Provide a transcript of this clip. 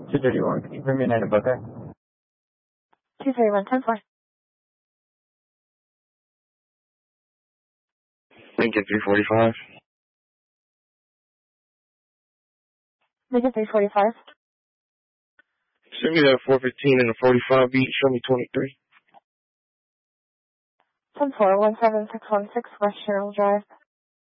231. Can you bring me a night of Booker? 231, 10-4. Lincoln 345. Lincoln 345. Send me that 415 and the 45 beat. Show me 23. 10-4, 17616 West Sherrill Drive.